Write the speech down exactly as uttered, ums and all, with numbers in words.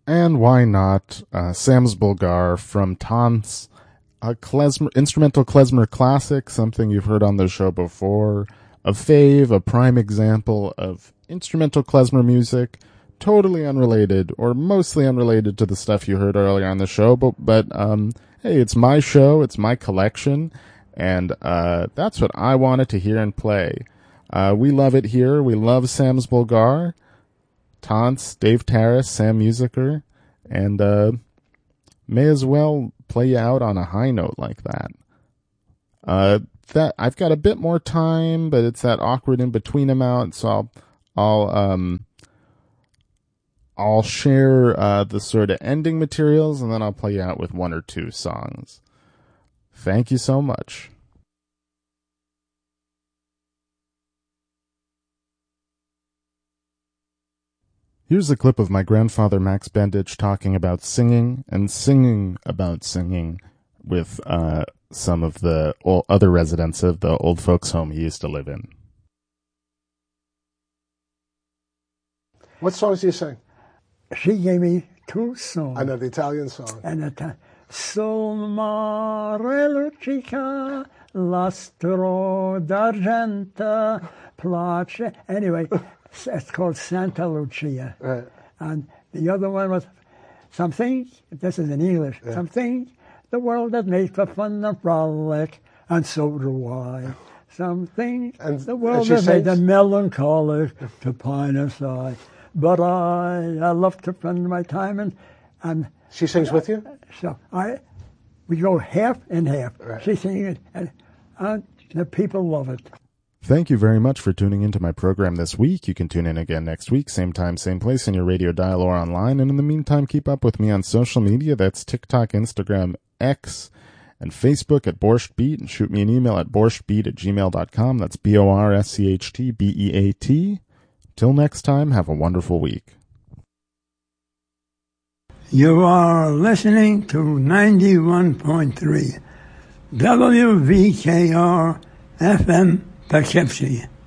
And why not uh, Sam's Bulgar from Tance, a klezmer, instrumental klezmer classic, something you've heard on the show before, a fave, a prime example of instrumental klezmer music, totally unrelated or mostly unrelated to the stuff you heard earlier on the show, but, but um, hey, it's my show, it's my collection, and uh, that's what I wanted to hear and play. Uh, we love it here. We love Sam's Bulgar, Tance, Dave Tarras, Sam Musiker, and uh, may as well play you out on a high note like that. Uh, that I've got a bit more time, but it's that awkward in between amount, so I'll I'll um I'll share uh, the sort of ending materials, and then I'll play you out with one or two songs. Thank you so much. Here's a clip of my grandfather Max Bendich talking about singing and singing about singing with uh, some of the old, other residents of the old folks' home he used to live in. What songs do you sing? She gave me two songs. I know the Italian song. And the Sul mare luccica, l'astro d'argenta, place. Anyway, it's called Santa Lucia. Right. And the other one was something, this is in English, yeah. something the world that makes for fun and frolic, and so do I. Something and, the world that made the melancholic to pine and sigh. But I, I love to spend my time and and she sings with you. So I, we go half and half. Right. She sings it, and, and the people love it. Thank you very much for tuning into my program this week. You can tune in again next week, same time, same place, in your radio dial or online. And in the meantime, keep up with me on social media. That's TikTok, Instagram, X, and Facebook at Borscht Beat, and shoot me an email at borschbeat at gmail dot com. That's B O R S C H T B E A T. Till next time, have a wonderful week. You are listening to ninety-one point three W V K R F M Poughkeepsie.